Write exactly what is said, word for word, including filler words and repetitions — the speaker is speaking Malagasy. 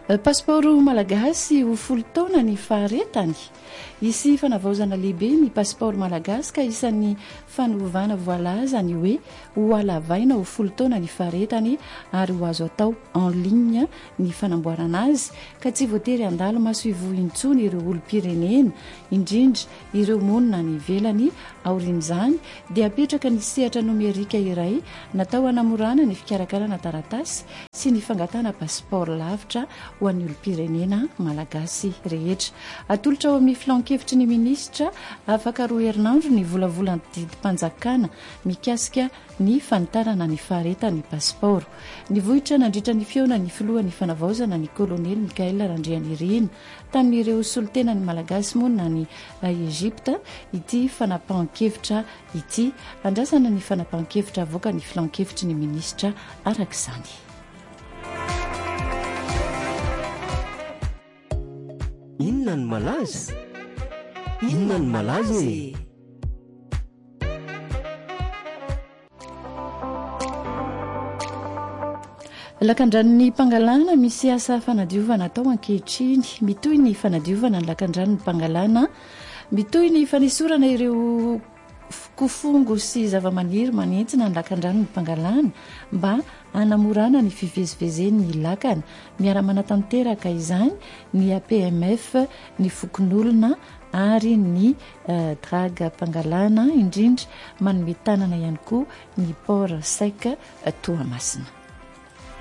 Pasiporo malagasy ho folo taona ny faharetany. Isy fanavaozana lehibe ny pasiporo malagasy ka isan'ny fanovana voalaza ny hoe ho alavaina ho folo taona ny faharetany ary ho azo atao en ligne ny fanamboarana azy ka tsy voatery andalo maso ivohintsony ireo olom-pirenena indrindra ireo monina ny ivelany. Aorian'izany dia apetraka ny sehatra nomerika iray natao hanamorana ny fikarakarana taratasy sy ny fangatana pasiporo lavitra ho an'ny olom-pirenena malagasy rehetra. Atolotra ao amin'ny filan-kevitry ny minisitra afaka roa herinandro ny volavolan'ny didim-panjakana mikasika ny fanitarana ny faharetan'ny pasiporo. Ny vohitra nandritra ny feona ny filohan'ny fanavaozana ny kolonely Mikael Randrianirina tamin'ireo solotena ny malagasy monina ny Egypta ity fanapahan-kevitra ity. Andrasana ny fanapahan-kevitra avoaka ny filan-kevitry ny minisitra arak'izany. Inona ny malaza? Inona ny malaza e? Lakandranin'ny Pangalana misy asa fanadiovana atao ankehitriny. Mitohy ny fanadiovana ny lakandranin'ny Pangalana, mitohy ny fanesorana ireo kofongo sy zavamaniry manentsina ny lakandranin'ny Pangalana mba hanamorana ny fivezivezen'ny lakana. Miara-manatanteraka izany ny A P M F, ny fokon'olona ary ny uh, draga Pangalana indrindra manome tanana ihany koa ny port sec uh, Toamasina.